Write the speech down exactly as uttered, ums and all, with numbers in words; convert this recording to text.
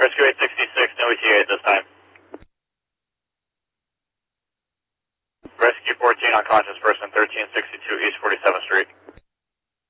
Rescue eight sixty-six, no E T A at this time. Rescue fourteen, unconscious person, thirteen sixty-two East forty-seventh Street.